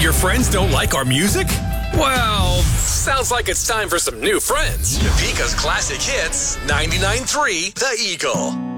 Your friends don't like our music? Well, sounds like it's time for some new friends. Topeka's Classic Hits 99.3 The Eagle.